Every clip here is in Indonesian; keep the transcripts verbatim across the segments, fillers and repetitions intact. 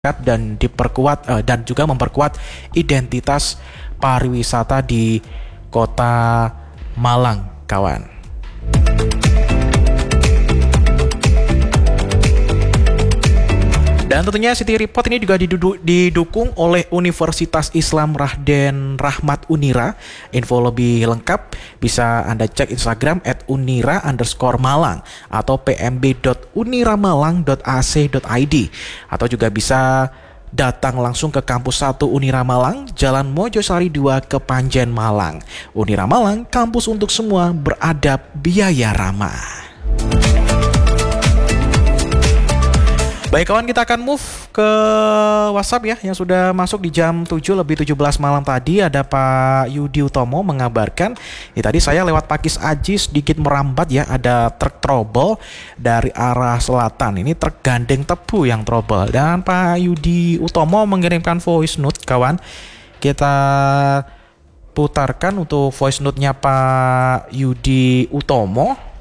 dan diperkuat eh, dan juga memperkuat identitas pariwisata di Kota Malang, kawan. Dan tentunya City Report ini juga didu- didukung oleh Universitas Islam Raden Rahmat Unira. Info lebih lengkap bisa Anda cek Instagram at unira underscore malang atau pmb dot uniramalang dot a c dot i d, atau juga bisa datang langsung ke kampus satu Unira Malang, Jalan Mojosari dua, Kepanjen Malang. Unira Malang, kampus untuk semua, beradab, biaya ramah. Baik kawan, kita akan move ke WhatsApp ya, yang sudah masuk di jam tujuh lebih tujuh belas malam tadi. Ada Pak Yudi Utomo mengabarkan, ya, tadi saya lewat Pakis Aji sedikit merambat ya, ada truk trouble dari arah selatan. Ini truk gandeng tebu yang trouble. Dan Pak Yudi Utomo mengirimkan voice note, kawan. Kita putarkan untuk voice note-nya Pak Yudi Utomo.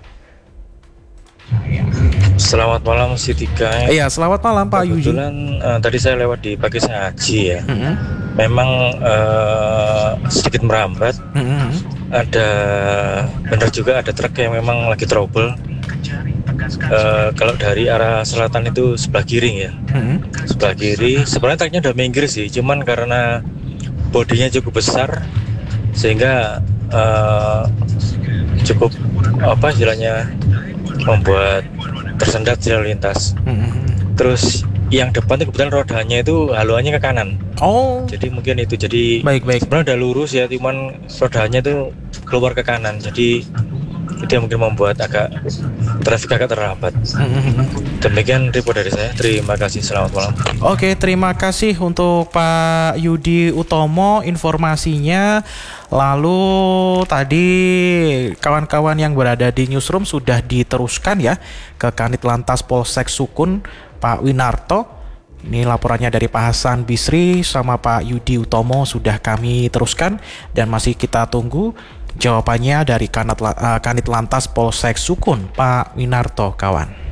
Selamat malam si Tiga. Iya, selamat malam Pak Yudi. Kebetulan uh, tadi saya lewat di Pakis Haji ya. Mm-hmm. Memang uh, sedikit merambat. Mm-hmm. Ada benar juga ada truk yang memang lagi trouble. Uh, kalau dari arah selatan itu sebelah kiri ya. Mm-hmm. Sebelah kiri. Sebenarnya truknya udah minggir sih, cuman karena bodinya cukup besar sehingga uh, cukup apa istilahnya membuat tersendat jalan lintas. Mm-hmm. Terus yang depan itu kebetulan rodanya itu haluannya ke kanan. Oh. Jadi mungkin itu jadi baik baik. Sebenarnya udah lurus ya, cuman rodanya itu keluar ke kanan. Jadi itu yang mungkin membuat agak trafik agak terhambat. Mm-hmm. Demikian report dari saya. Terima kasih. Selamat malam. Oke, terima kasih untuk Pak Yudi Utomo informasinya. Lalu tadi kawan-kawan yang berada di newsroom sudah diteruskan ya ke Kanit Lantas Polsek Sukun, Pak Winarto. Ini laporannya dari Pak Hasan Bisri sama Pak Yudi Utomo sudah kami teruskan dan masih kita tunggu jawabannya dari Kanit, uh, Kanit Lantas Polsek Sukun, Pak Winarto, kawan.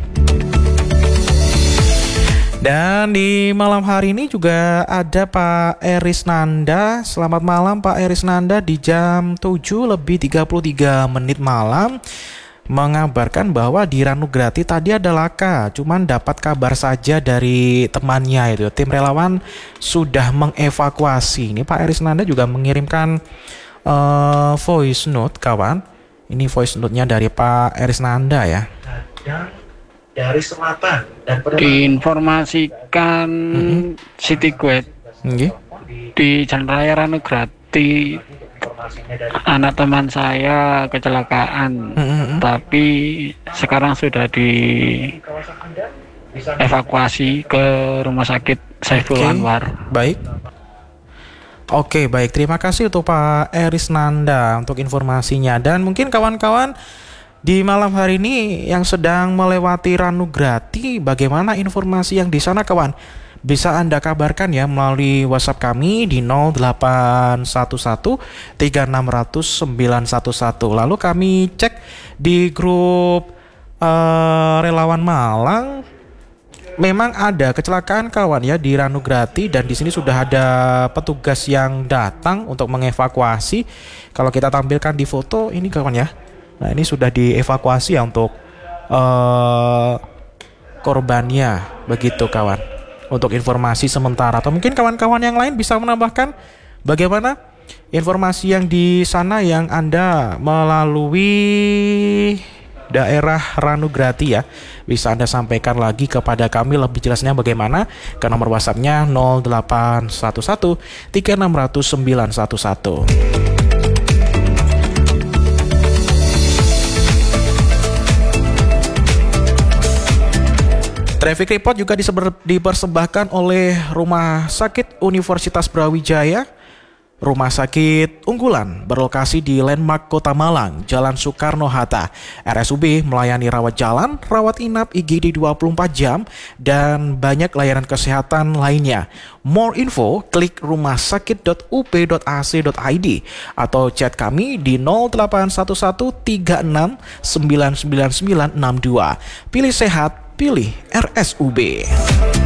Dan di malam hari ini juga ada Pak Eris Nanda. Selamat malam Pak Eris Nanda, di jam tujuh lebih tiga puluh tiga menit malam mengabarkan bahwa di Ranugrati tadi ada laka, cuman dapat kabar saja dari temannya itu. Tim relawan sudah mengevakuasi. Ini Pak Eris Nanda juga mengirimkan uh, voice note, kawan. Ini voice note-nya dari Pak Eris Nanda ya. Dari selatan dan diinformasikan mm-hmm. City Quest okay. Di Jalan Raya Ranugrati anak teman saya kecelakaan, mm-hmm. tapi sekarang sudah dievakuasi ke rumah sakit Saiful okay. Anwar. Baik. Oke, baik. Terima kasih untuk Pak Eris Nanda untuk informasinya. Dan mungkin kawan-kawan di malam hari ini yang sedang melewati Ranugrati, bagaimana informasi yang di sana, kawan? Bisa Anda kabarkan ya melalui WhatsApp kami di nol delapan satu satu tiga enam nol nol sembilan satu satu. Lalu kami cek di grup uh, Relawan Malang. Memang ada kecelakaan, kawan ya, di Ranugrati, dan di sini sudah ada petugas yang datang untuk mengevakuasi. Kalau kita tampilkan di foto ini, kawan ya. Nah, ini sudah dievakuasi ya untuk uh, korbannya, begitu kawan. Untuk informasi sementara, atau mungkin kawan-kawan yang lain bisa menambahkan bagaimana informasi yang di sana yang Anda melalui daerah Ranugrati ya. Bisa Anda sampaikan lagi kepada kami lebih jelasnya bagaimana ke nomor WhatsApp-nya nol delapan satu satu tiga enam nol nol sembilan satu satu. Traffic Report juga dipersembahkan oleh Rumah Sakit Universitas Brawijaya, rumah sakit unggulan berlokasi di Landmark Kota Malang, Jalan Soekarno-Hatta. R S U B melayani rawat jalan, rawat inap, I G D dua puluh empat jam, dan banyak layanan kesehatan lainnya. More info, klik rumahsakit dot u p dot a c dot i d atau chat kami di nol delapan satu satu tiga enam sembilan sembilan sembilan enam dua. Pilih sehat, pilih R S U B.